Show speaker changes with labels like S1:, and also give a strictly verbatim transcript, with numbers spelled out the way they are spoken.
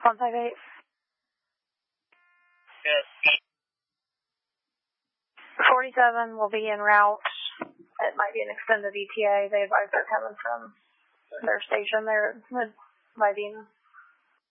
S1: one five eight.
S2: Yes.
S1: forty-seven will be en route. It might be an extended E T A. They advise they're coming from their station there at Medina.